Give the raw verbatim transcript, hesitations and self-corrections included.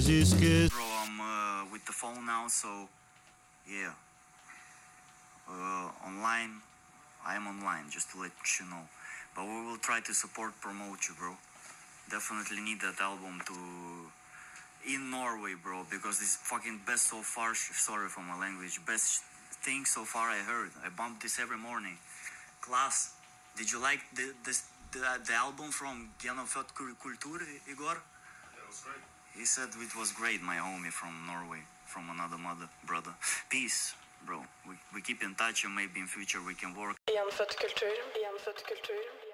Bro, I'm uh, with the phone now, so yeah. Uh, online, I am online, just to let you know. But we will try to support, promote you, bro. Definitely need that album to in Norway, bro, because this is fucking best so far. Sorry for my language. Best thing so far I heard. I bump this every morning. Class. Did you like the this, the, the album from Genofødt Kultur, Igor? Yeah, it was great. He said it was great, my homie from Norway, from another mother, brother. Peace, bro. We, we keep in touch and maybe in future we can work. Genfødt kultur. Genfødt kultur.